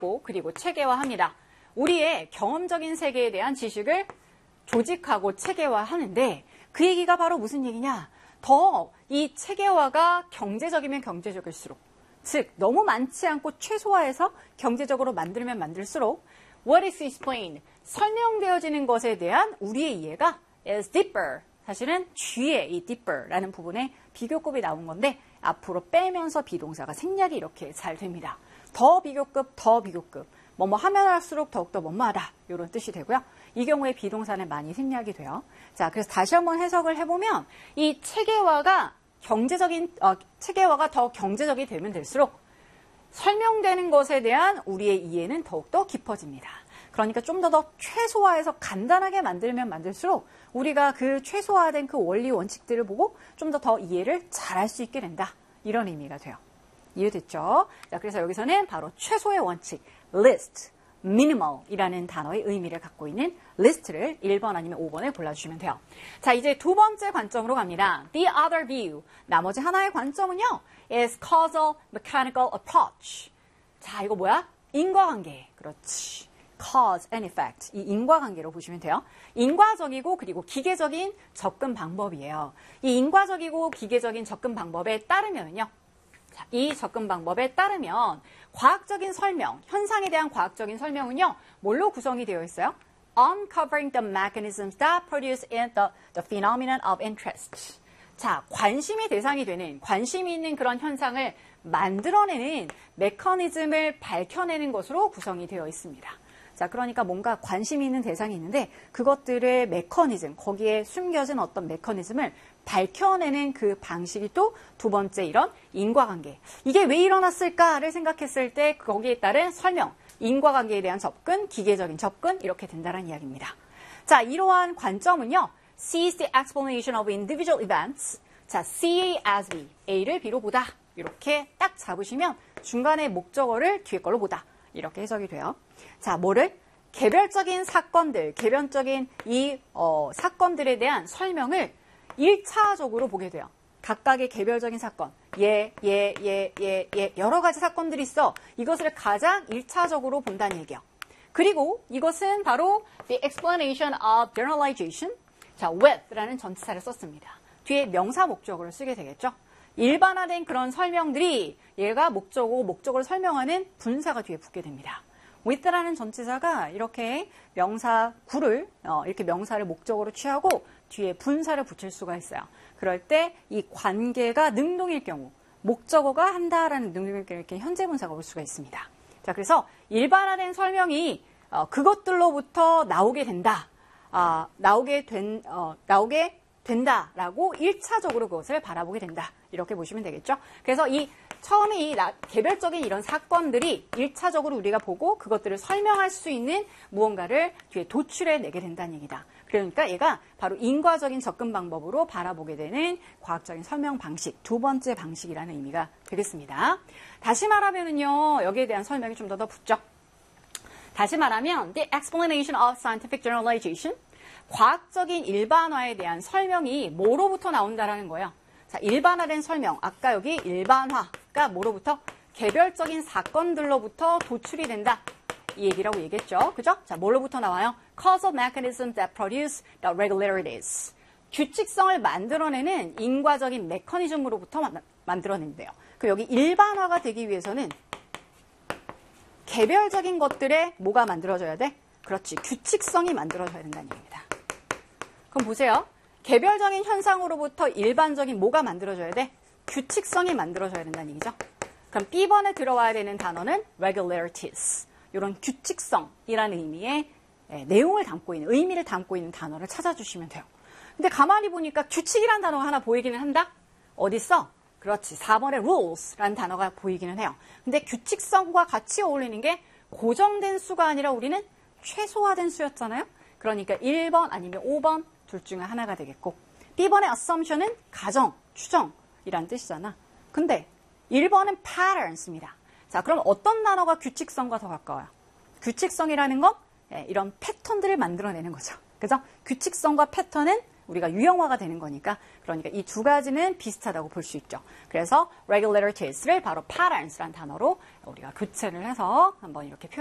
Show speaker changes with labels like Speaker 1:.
Speaker 1: 그리고 체계화합니다. 우리의 경험적인 세계에 대한 지식을 조직하고 체계화하는데 그 얘기가 바로 무슨 얘기냐? 더 이 체계화가 경제적이면 경제적일수록, 즉 너무 많지 않고 최소화해서 경제적으로 만들면 만들수록 what is explained, 설명되어지는 것에 대한 우리의 이해가 is deeper, 사실은 뒤에 이 deeper라는 부분에 비교급이 나온 건데 앞으로 빼면서 비동사가 생략이 이렇게 잘 됩니다. 더 비교급, 더 비교급, 뭐뭐 하면 할수록 더욱더 뭐뭐하다 이런 뜻이 되고요. 이 경우에 비동사는 많이 생략이 돼요. 자, 그래서 다시 한번 해석을 해보면 이 체계화가 체계화가 더 경제적이 되면 될수록 설명되는 것에 대한 우리의 이해는 더욱더 깊어집니다. 그러니까 좀 더 최소화해서 간단하게 만들면 만들수록 우리가 그 최소화된 그 원리 원칙들을 보고 좀 더 이해를 잘할 수 있게 된다. 이런 의미가 돼요. 이해됐죠? 자, 그래서 여기서는 바로 최소의 원칙, list, minimal이라는 단어의 의미를 갖고 있는 리스트를 1번 아니면 5번에 골라주시면 돼요. 자, 이제 두 번째 관점으로 갑니다. The other view. 나머지 하나의 관점은요, is causal mechanical approach. 자, 이거 뭐야? 인과관계. 그렇지. cause and effect. 이 인과관계로 보시면 돼요. 인과적이고 그리고 기계적인 접근 방법이에요. 이 인과적이고 기계적인 접근 방법에 따르면요. 자, 이 접근 방법에 따르면 과학적인 설명, 현상에 대한 과학적인 설명은요. 뭘로 구성이 되어 있어요? Uncovering the mechanisms that produce the phenomenon of interest. 자, 관심의 대상이 되는, 관심이 있는 그런 현상을 만들어내는 메커니즘을 밝혀내는 것으로 구성이 되어 있습니다. 자, 그러니까 뭔가 관심이 있는 대상이 있는데 그것들의 메커니즘, 거기에 숨겨진 어떤 메커니즘을 밝혀내는 그 방식이 또 두 번째 이런 인과관계. 이게 왜 일어났을까를 생각했을 때 거기에 따른 설명, 인과관계에 대한 접근, 기계적인 접근 이렇게 된다는 이야기입니다. 자, 이러한 관점은요. sees the explanation of individual events. 자, see A as B, A를 B로 보다. 이렇게 딱 잡으시면 중간에 목적어를 뒤에 걸로 보다. 이렇게 해석이 돼요. 자, 뭐를? 개별적인 사건들, 개별적인 이 사건들에 대한 설명을 1차적으로 보게 돼요. 각각의 개별적인 사건, 여러 가지 사건들이 있어. 이것을 가장 1차적으로 본다는 얘기예요. 그리고 이것은 바로 the explanation of generalization. 자, with라는 전치사를 썼습니다. 뒤에 명사 목적어를 쓰게 되겠죠. 일반화된 그런 설명들이 얘가 목적어고 목적어를 설명하는 분사가 뒤에 붙게 됩니다. with라는 전치사가 이렇게 명사 구를 이렇게 명사를 목적어로 취하고 뒤에 분사를 붙일 수가 있어요. 그럴 때 이 관계가 능동일 경우 목적어가 한다라는 능동일 경우 이렇게 현재 분사가 올 수가 있습니다. 자, 그래서 일반화된 설명이 그것들로부터 나오게 된다. 나오게 된다라고 1차적으로 그것을 바라보게 된다. 이렇게 보시면 되겠죠. 그래서 처음에 이 개별적인 이런 사건들이 1차적으로 우리가 보고 그것들을 설명할 수 있는 무언가를 뒤에 도출해내게 된다는 얘기다. 그러니까 얘가 바로 인과적인 접근 방법으로 바라보게 되는 과학적인 설명 방식, 두 번째 방식이라는 의미가 되겠습니다. 다시 말하면은요, 여기에 대한 설명이 좀 더 붙죠. 다시 말하면 the explanation of scientific generalization, 과학적인 일반화에 대한 설명이 뭐로부터 나온다라는 거예요. 자, 일반화된 설명, 아까 여기 일반화가 뭐로부터? 개별적인 사건들로부터 도출이 된다. 이 얘기라고 얘기했죠. 그죠? 자, 뭐로부터 나와요? Causal mechanisms that produce the regularities. 규칙성을 만들어내는 인과적인 메커니즘으로부터 만들어낸대요. 그 여기 일반화가 되기 위해서는 개별적인 것들에 뭐가 만들어져야 돼? 그렇지. 규칙성이 만들어져야 된다는 얘기입니다. 그럼 보세요. 개별적인 현상으로부터 일반적인 뭐가 만들어져야 돼? 규칙성이 만들어져야 된다는 얘기죠. 그럼 B번에 들어와야 되는 단어는 regularities. 이런 규칙성이라는 의미의 내용을 담고 있는, 의미를 담고 있는 단어를 찾아주시면 돼요. 근데 가만히 보니까 규칙이라는 단어가 하나 보이기는 한다? 어디 있어? 그렇지. 4번에 rules라는 단어가 보이기는 해요. 근데 규칙성과 같이 어울리는 게 고정된 수가 아니라 우리는 최소화된 수였잖아요. 그러니까 1번 아니면 5번 둘 중에 하나가 되겠고, B번의 assumption은 가정, 추정이란 뜻이잖아. 근데 1번은 patterns입니다. 자, 그럼 어떤 단어가 규칙성과 더 가까워요? 규칙성이라는 건 이런 패턴들을 만들어내는 거죠. 그죠? 규칙성과 패턴은 우리가 유형화가 되는 거니까 그러니까 이 두 가지는 비슷하다고 볼 수 있죠. 그래서 regularities 를 바로 patterns란 단어로 우리가 교체를 해서 한번 이렇게